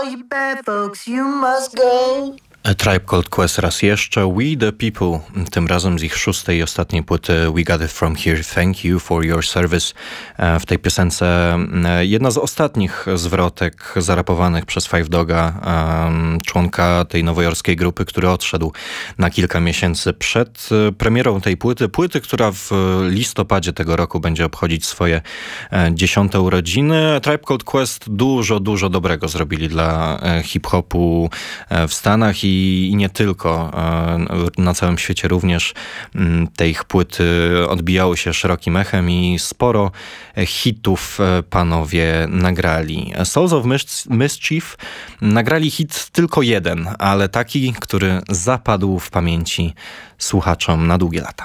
all you bad folks, you must go. A Tribe Called Quest raz jeszcze, We The People, tym razem z ich szóstej i ostatniej płyty We Got It From Here, Thank You For Your Service. W tej piosence jedna z ostatnich zwrotek zarapowanych przez Five Dog'a, członka tej nowojorskiej grupy, który odszedł na kilka miesięcy przed premierą tej płyty, która w listopadzie tego roku będzie obchodzić swoje 10. urodziny. Tribe Called Quest dużo dobrego zrobili dla hip-hopu w Stanach i nie tylko. Na całym świecie również te ich płyty odbijały się szerokim echem i sporo hitów panowie nagrali. Souls of Mischief nagrali hit tylko jeden, ale taki, który zapadł w pamięci słuchaczom na długie lata.